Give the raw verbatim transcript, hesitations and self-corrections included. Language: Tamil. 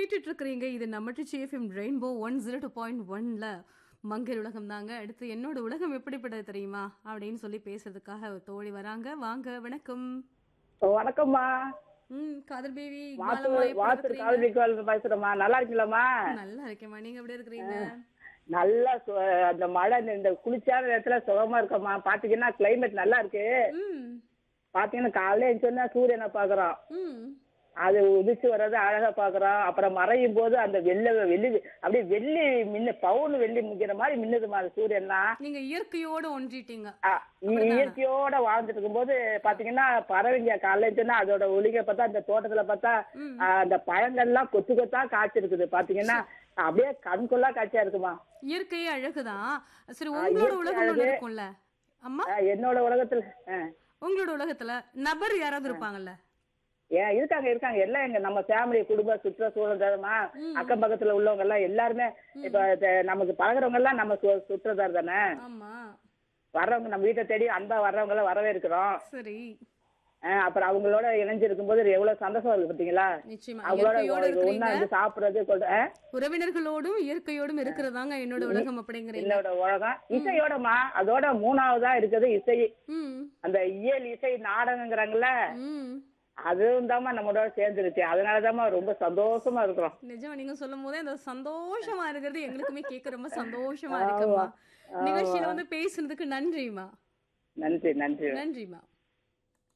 கேட்டுட்டு இருக்கிறீங்க. இது நம்ம ட்ரிச்சி எஃப்எம் ரெயின்போ நூற்று இரண்டு புள்ளி ஒன்றுல மங்கர் உலகம் தாங்க. அடுத்து என்னோட உலகம் எப்படிப்பட்டது தெரியுமா அப்படின்னு சொல்லி பேசுறதுக்காக ஒரு தோழி வராங்க. வாங்க, வணக்கம். வணக்கம்மா. ம் காதல் பேபி வாத்து இக்பாலம்மா எப்படி வாத்து இருக்கிறீங்க? காதல் இக்பால் பேசுறேம்மா. நல்லா இருக்கீங்களாம்மா? நல்லா இருக்கேம்மா. நீங்க எப்படி இருக்கிறீங்க? நல்லா சு- அந்த மழை இந்த குளிர்ச்சியான நேரத்துல சுகமா இருக்கம்மா. பாத்தீங்கன்னா கிளைமேட் நல்லா இருக்கு. ம் பாத்தீங்கன்னா காலையில எழுந்தோன்னா சூரியனை பாக்குறோம். ம் அது உதிச்சு வர்றது அழகா பாக்குறோம். அப்புறம் மறையும் போது அந்த வெள்ளை வெள்ளி அப்படியே வெள்ளி மின்னு பவுன் வெள்ளி முக்கிற மாதிரி மின்னுதுமா அது சூரியன்னா. நீங்க இயற்கையோட ஒன்றிட்டீங்க. ஆ, இ- இயற்கையோட வாழ்ந்துட்டு இருக்கும்போது பாத்தீங்கன்னா பறவைங்க காலையில எழுந்தோன்னா அதோட ஒளிக பார்த்தா அந்த தோட்டத்துல பார்த்தா ம் ஆ, அந்த பழங்கள்லாம் கொத்து கொத்தா காய்ச்சிருக்குது. பாத்தீங்கன்னா அப்படியே கண்கொள்ளா காட்சியா இருக்குமா. இயற்கையே அழகுதான். சரி, ஆ, உங்களோட இயற்கை உலகம் ஒண்ணு அழகு. இருக்கும்ல அம்மா. ஆ, என்னோட உலகத்துல ஆ, உங்களோட உலகத்துல நபர் யாராவது இருப்பாங்கல்ல? ஏன் இருக்காங்க இருக்காங்க எல்லாம் எங்க நம்ம ஃபேமிலி குடும்ப சுற்றுச்சூழல்மா ம் அக்கம் பக்கத்துல உள்ளவங்க எல்லாம் எல்லாருமே இப்ப த- நமக்கு பழகுறவங்க எல்லாம் நம்ம சு- சுற்றத்தார் தானே. ஆமா. வர்றவங்க நம்ம வீட்டை தேடி அன்பா வர்றவங்க எல்லாம் வரவேற்கிறோம். சரி, ஆ, அப்புறம் அவங்களோட இணைஞ்சிருக்கும் போது எவ்வளவு சந்தோஷம் இருக்கு பாத்தீங்களா. நிச்சயமா அவங்களோட இயற்கையோட ஒ- ஒண்ணா இருக்கிறீங்க. இருந்து சாப்பிடுறது கொண்டு ஆ, உறவினர்களோடும் இயற்கையோடும் இருக்கிறதாங்க என்னோட உலகம் அப்படிங்கிறீங்க. என்னோட உலகம் இசையோடமா அதோட மூணாவதா இருக்குது இசை. ம் அந்த இயல் இசை நாடகங்கிறாங்கல்ல ம் அதுவும் தாம்மா நம்மளோட சேர்ந்துருச்சு. அதனாலதாம்மா ரொம்ப சந்தோஷமா இருக்கிறோம். நிஜம், நீங்க சொல்லும் போதே அந்த சந்தோஷமா இருக்கிறது எங்களுக்குமே கேட்க ரொம்ப சந்தோஷமா இருக்குமா. ஆமா நிகழ்ச்சியில வந்து பேசுனதுக்கு நன்றிமா. நன்றி நன்றி. நன்றிமா.